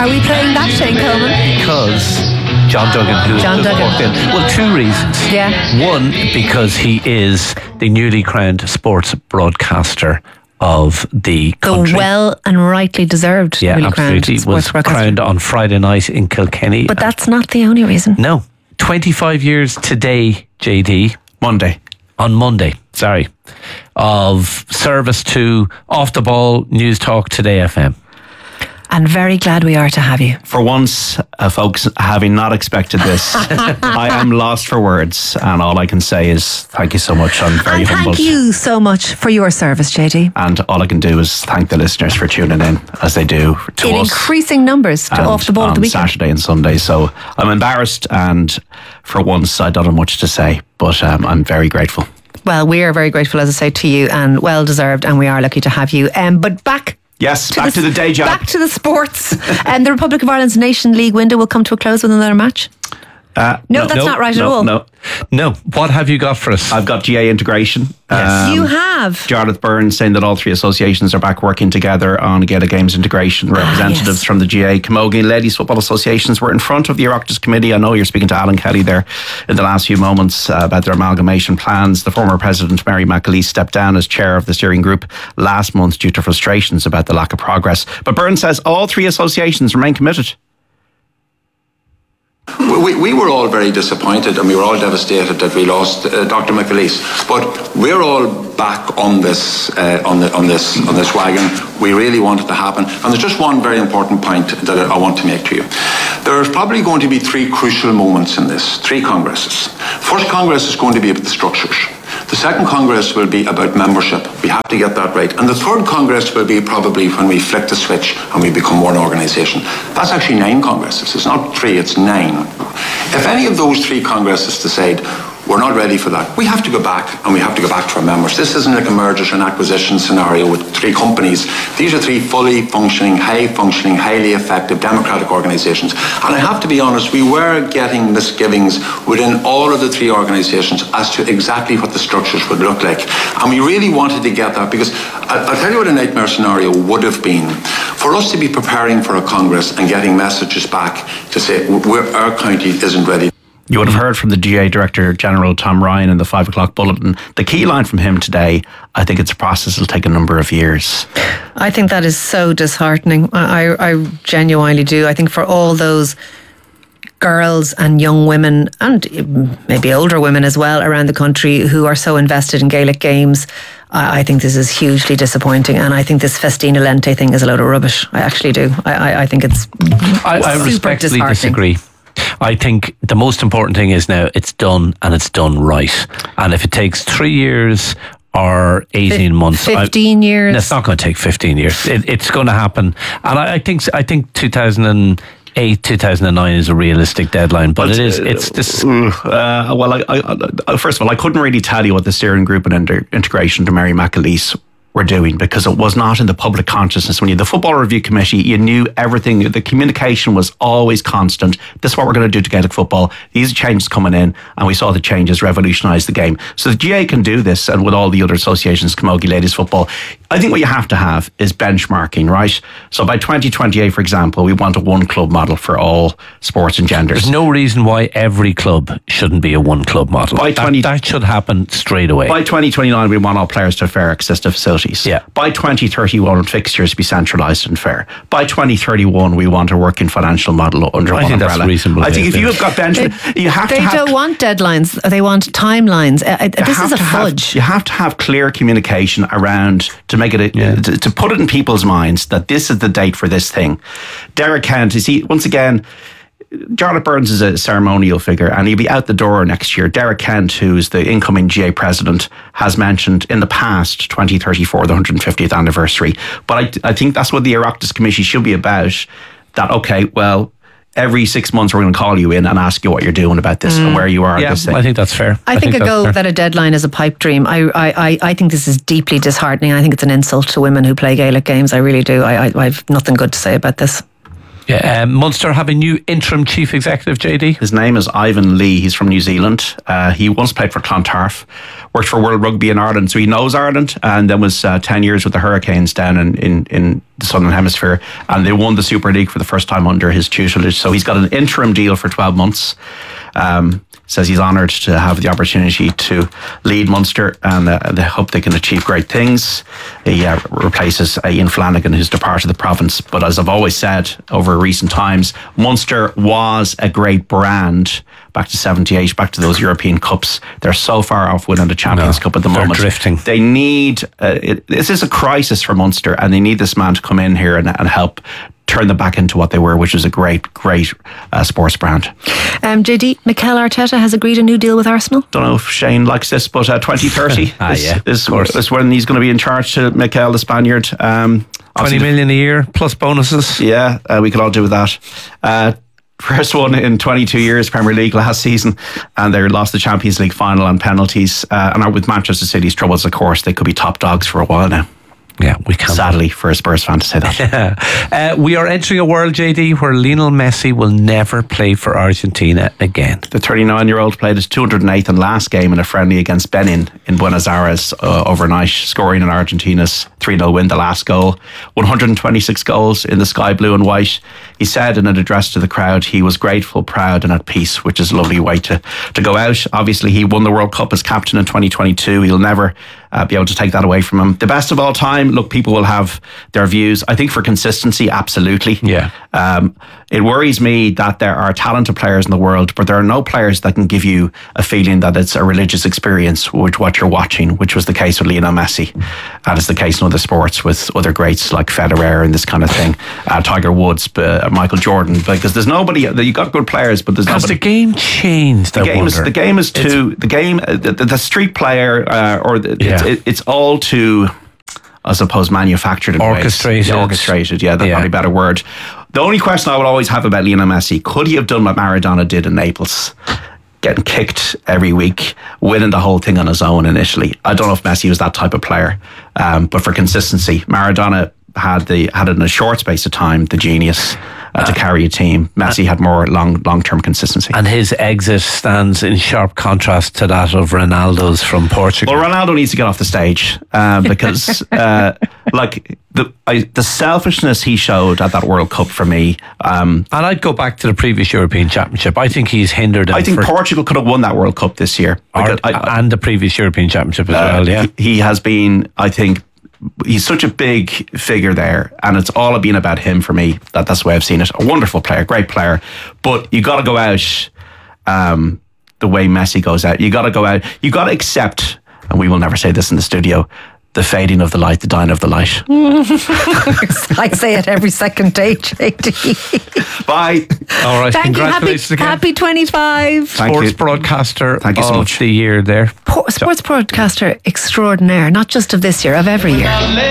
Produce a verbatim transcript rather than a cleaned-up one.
are we playing that, Shane Coleman? Because John Duggan, who John just Duggan. walked in. Well, two reasons. Yeah. One, because he is the newly crowned sports broadcaster of the country. The well and rightly deserved. Yeah, really absolutely. Crowned Was broadcaster. crowned on Friday night in Kilkenny. But that's not the only reason. No. twenty-five years today, J D. Monday. On Monday, sorry. Of service to Off the Ball News Talk Today F M. And very glad we are to have you. For once, uh, folks, having not expected this, I am lost for words, and all I can say is thank you so much. I'm very and humbled. thank you so much for your service, J D. And all I can do is thank the listeners for tuning in, as they do to In us. increasing numbers to and Off the Ball on at the weekend. Saturday and Sunday. So I'm embarrassed, and for once, I don't have much to say, but um, I'm very grateful. Well, we are very grateful, as I say, to you, and well deserved, and we are lucky to have you. Um, but back. Yes, back to the day job. Back to the sports. And the Republic of Ireland's Nation League window will come to a close with another match. Uh, No, that's not right at no, all. No, No. What have you got for us? I've got G A integration. Um, You have. Jarlath Byrne saying that all three associations are back working together on Gaelic Games integration. Representatives yes. from the G A, Camogie and Ladies Football Associations were in front of the Oireachtas Committee. I know you're speaking to Alan Kelly there in the last few moments uh, about their amalgamation plans. The former President, Mary McAleese, stepped down as chair of the steering group last month due to frustrations about the lack of progress. But Byrne says all three associations remain committed. We, we were all very disappointed and we were all devastated that we lost uh, Doctor McAleese. But we're all back on this, uh, on, the, on this, on this wagon. We really want it to happen. And there's just one very important point that I want to make to you. There's probably going to be three crucial moments in this, three congresses. First Congress is going to be about the structures. The second Congress will be about membership. We have to get that right. And the third Congress will be probably when we flick the switch and we become one organisation. That's actually nine Congresses. It's not three, it's nine. If any of those three Congresses decide we're not ready for that, we have to go back and we have to go back to our members. This isn't like a mergers and acquisition scenario with three companies. These are three fully functioning, high functioning, highly effective democratic organisations. And I have to be honest, we were getting misgivings within all of the three organisations as to exactly what the structures would look like. And we really wanted to get that because I'll tell you what a nightmare scenario would have been. For us to be preparing for a Congress and getting messages back to say we're, our county isn't ready. You would have heard from the G A Director General Tom Ryan in the five o'clock bulletin. The key line from him today, I think it's a process that will take a number of years. I think that is so disheartening. I, I, I genuinely do. I think for all those girls and young women and maybe older women as well around the country who are so invested in Gaelic games, I, I think this is hugely disappointing, and I think this Festina Lente thing is a load of rubbish. I actually do. I, I, I think it's I, I super respectfully disheartening. disagree. I think the most important thing is now it's done and it's done right. And if it takes three years or eighteen months, fifteen I, years, it's not going to take fifteen years. It, it's going to happen. And I, I think I think two thousand eight, two thousand nine is a realistic deadline, but it is. It's this. Uh, well, I, I, I, first of all, I couldn't really tell you what the steering group and inter- integration to Mary McAleese were doing because it was not in the public consciousness. When you the Football Review Committee, you knew everything. The communication was always constant. This is what we're going to do to Gaelic football. These are changes coming in, and we saw the changes revolutionise the game. So the G A can do this, and with all the other associations, Camogie Ladies Football, I think what you have to have is benchmarking, right? So by twenty twenty-eight, for example, we want a one club model for all sports and genders. There's no reason why every club shouldn't be a one club model. By that, twenty that should happen straight away. By twenty twenty-nine, we want all players to have fair access to facilities. Yeah. By twenty thirty-one, fixtures be centralised and fair. By twenty thirty-one, we want a working financial model under I one think umbrella. that's reasonable. I think if yeah. you have got benchmark, you have they to have. don't want deadlines. They want timelines. Uh, you this have is a to have- fudge. you have to have clear communication around to make it a, Yeah. to, to put it in people's minds that this is the date for this thing. Derek Kent, you see, once again, Jarlath Burns is a ceremonial figure and he'll be out the door next year. Derek Kent, who's the incoming G A president, has mentioned in the past twenty thirty-four, the one hundred fiftieth anniversary. But I, I think that's what the Oireachtas Committee should be about. That, okay, well, every six months we're going to call you in and ask you what you're doing about this mm. and where you are. Yeah, this thing. I think that's fair. I, I think, think a go fair. that a deadline is a pipe dream. I, I, I think this is deeply disheartening. I think it's an insult to women who play Gaelic games. I really do. I, I, I have nothing good to say about this. Yeah, um, Munster have a new interim chief executive, J D. His name is Ivan Lee. He's from New Zealand. Uh, he once played for Clontarf, worked for World Rugby in Ireland, so he knows Ireland, and then was uh, ten years with the Hurricanes down in, in, in the Southern Hemisphere, and they won the Super League for the first time under his tutelage. So he's got an interim deal for twelve months. Um, says he's honoured to have the opportunity to lead Munster, and uh, they hope they can achieve great things. He uh, replaces uh, Ian Flanagan, who's departed the province. But as I've always said over recent times, Munster was a great brand back to seventy-eight, back to those European Cups. They're so far off winning the Champions no, Cup at the they're moment. Drifting. They need, uh, it, this is a crisis for Munster, and they need this man to come in here and, and help turn them back into what they were, which is a great, great uh, sports brand. Um, J D, Mikel Arteta has agreed a new deal with Arsenal. Don't know if Shane likes this, but uh, twenty thirty ah, is, yeah, is, is when he's going to be in charge to Mikel, the Spaniard. Um, twenty million a year plus bonuses. Yeah, uh, we could all do with that. Uh, First one in twenty-two years, Premier League last season, and they lost the Champions League final on penalties. Uh, and with Manchester City's troubles, of course, they could be top dogs for a while now. Yeah, we can. Sadly, for a Spurs fan to say that. uh, we are entering a world, J D, where Lionel Messi will never play for Argentina again. The thirty-nine-year-old played his two hundred eighth and last game in a friendly against Benin in Buenos Aires uh, overnight, scoring in Argentina's three nil win, the last goal. one hundred twenty-six goals in the sky blue and white. He said in an address to the crowd he was grateful, proud and at peace, which is a lovely way to, to go out. Obviously, he won the World Cup as captain in twenty twenty-two. He'll never uh, be able to take that away from him. The best of all time. Look, people will have their views. I think for consistency, absolutely. Yeah. Um, it worries me that there are talented players in the world, but there are no players that can give you a feeling that it's a religious experience with what you're watching, which was the case with Lionel Messi. And it's the case in other sports with other greats like Federer and this kind of thing. Uh, Tiger Woods, uh, Michael Jordan, because there's nobody, you got good players, but there's Because nobody. the game changed, The I game is wonder. the game is too the game uh, the, the street player uh, or the, Yeah. it's, it, it's all too, I suppose, manufactured in ways. Orchestrated. Yeah, orchestrated, yeah, that's Yeah. probably a better word. The only question I would always have about Lionel Messi, could he have done what Maradona did in Naples? Getting kicked every week, winning the whole thing on his own initially. I don't know if Messi was that type of player, um, but for consistency, Maradona had the had it in a short space of time, the genius uh, to carry a team. Messi had more long long term consistency. And his exit stands in sharp contrast to that of Ronaldo's from Portugal. Well, Ronaldo needs to get off the stage um, because, uh, like the I, the selfishness he showed at that World Cup for me. Um, and I'd go back to the previous European Championship. I think he's hindered him. I think for, Portugal could have won that World Cup this year, or, because I, I, and the previous European Championship as uh, well. Yeah, he, he has been. I think he's such a big figure there, and it's all been about him for me. That that's the way I've seen it. A wonderful player, great player, but you got to go out um, the way Messi goes out. You got to go out. You got to accept, and we will never say this in the studio, the fading of the light, the dying of the light. I say it every second day, J D. Bye. all right. Thank you. Happy, Congratulations again. happy twenty-five. Thank Sports you. broadcaster Thank you so of much. the year there. Po- sports broadcaster extraordinaire, not just of this year, of every year.